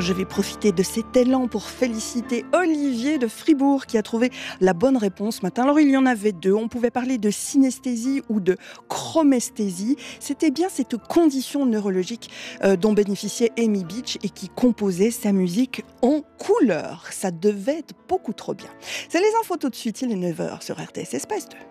Je vais profiter de cet élan pour féliciter Olivier de Fribourg qui a trouvé la bonne réponse ce matin. Alors il y en avait deux, on pouvait parler de synesthésie ou de chromesthésie. C'était bien cette condition neurologique dont bénéficiait Amy Beach et qui composait sa musique en couleur. Ça devait être beaucoup trop bien. C'est les infos tout de suite, il est 9h sur RTS Espace 2.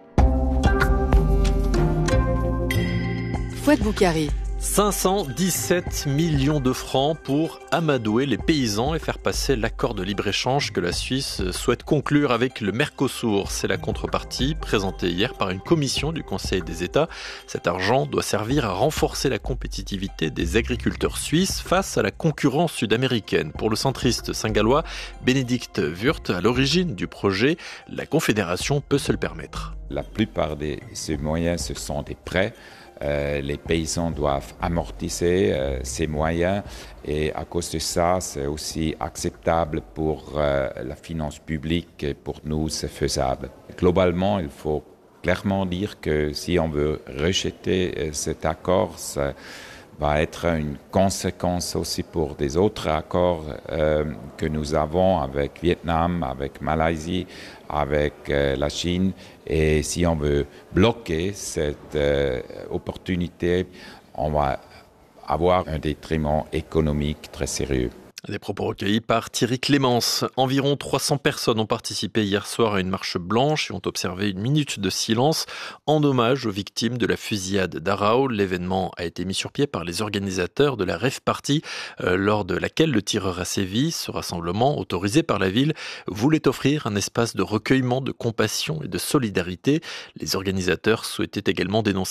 Fouad Boukari. 517 millions de francs pour amadouer les paysans et faire passer l'accord de libre-échange que la Suisse souhaite conclure avec le Mercosur. C'est la contrepartie présentée hier par une commission du Conseil des États. Cet argent doit servir à renforcer la compétitivité des agriculteurs suisses face à la concurrence sud-américaine. Pour le centriste saint-gallois Bénédicte Wurt, à l'origine du projet, la Confédération peut se le permettre. La plupart de ces moyens, ce sont des prêts. Les paysans doivent amortir ces moyens et à cause de ça, c'est aussi acceptable pour la finance publique et pour nous, c'est faisable. Globalement, il faut clairement dire que si on veut rejeter cet accord, ça va être une conséquence aussi pour des autres accords que nous avons avec Vietnam, avec Malaisie, avec la Chine. Et si on veut bloquer cette opportunité, on va avoir un détriment économique très sérieux. Des propos recueillis par Thierry Clémence. Environ 300 personnes ont participé hier soir à une marche blanche et ont observé une minute de silence en hommage aux victimes de la fusillade d'Arao. L'événement a été mis sur pied par les organisateurs de la Rave Party, lors de laquelle le tireur a sévi. Ce rassemblement, autorisé par la ville, voulait offrir un espace de recueillement, de compassion et de solidarité. Les organisateurs souhaitaient également dénoncer